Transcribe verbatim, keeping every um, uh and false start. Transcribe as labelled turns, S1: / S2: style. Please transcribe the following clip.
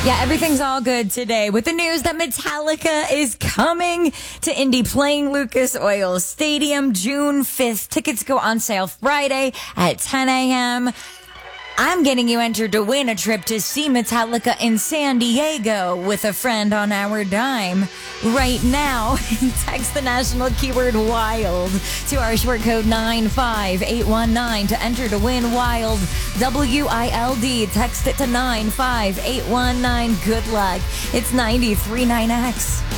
S1: Yeah, everything's all good today with the news that Metallica is coming to Indy, playing Lucas Oil Stadium June fifth. Tickets go on sale Friday at ten a.m. I'm getting you entered to win a trip to see Metallica in San Diego with a friend on our dime. Right now, text the national keyword WILD to our short code nine five eight one nine to enter to win WILD, W I L D. Text it to nine five eight one nine. Good luck. It's ninety-three point nine X.